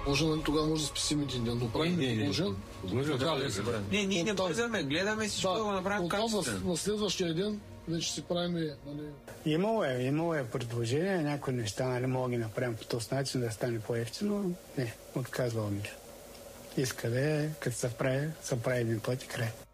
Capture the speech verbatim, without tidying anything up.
Може, тогава може да спасим един ден, но правим предложен. Не, ние не бързаме, гледаме всичко да го направим качествено. На следващия ден вече си правим... Нали... Имало е, имало е предложение, някои неща, нали, мога да ги направим по този начин, да стане по-ефтино. Не, отказвал ми. Иска да е, като се прави, се прави един път и край.